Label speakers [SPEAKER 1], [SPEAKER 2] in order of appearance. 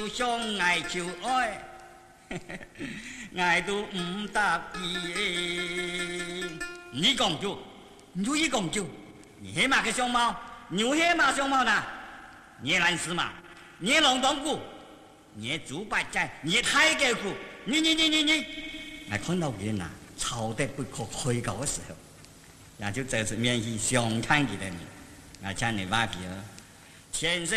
[SPEAKER 1] 都相爱就爱，爱都唔得意。你讲究，你讲究，你黑马个相貌，牛黑马相貌呢？你蓝丝嘛，你龙东谷，你猪八戒，你太监谷，你，我看到人呐，吵得不可开口的时候，也就这次面去相看佢哋面，我请你挖鼻儿，天生。